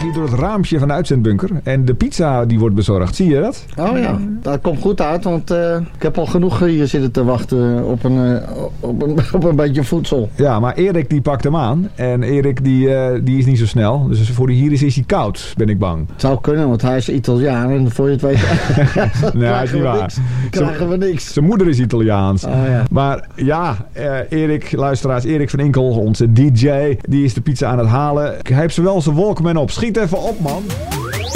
hier door het raampje van de uitzendbunker. En de pizza die wordt bezorgd. Zie je dat? Oh ja, dat komt goed uit, want ik heb al genoeg hier zitten te wachten op een beetje voedsel. Ja, maar Erik die pakt hem aan. En Erik die is niet zo snel. Dus voor die hier is hij koud, ben ik bang. Het zou kunnen, want hij is Italiaan en voor je het weet Nee, dat is niet waar. Krijgen we niks. Zijn moeder is Italiaans. Oh, ja. Maar ja, Erik, luisteraars, Erik van Inkel, onze DJ, die is de pizza aan het halen. Hij heeft zowel zijn Walkman op. Schiet even op, man.